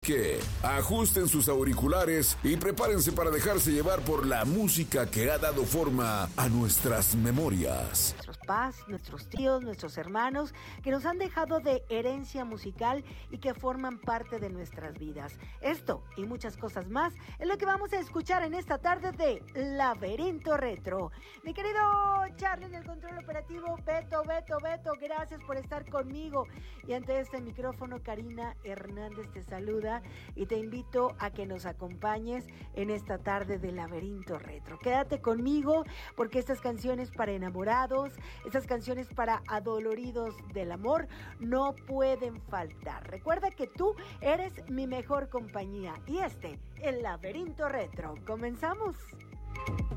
que ajusten sus auriculares y prepárense para dejarse llevar por la música que ha dado forma a nuestras memorias. Nuestros papás, nuestros tíos, nuestros hermanos, que nos han dejado de herencia musical y que forman parte de nuestras vidas. Esto y muchas cosas más es lo que vamos a escuchar en esta tarde de Laberinto Retro. Mi querido Charlie en el control operativo, Beto, gracias por estar conmigo. Y ante este micrófono, Karina Hernández te saluda y te invito a que nos acompañes en esta tarde de Laberinto Retro. Quédate conmigo porque estas canciones para enamorados, estas canciones para adoloridos del amor no pueden faltar. Recuerda que tú eres mi mejor compañía y el Laberinto Retro. ¿Comenzamos?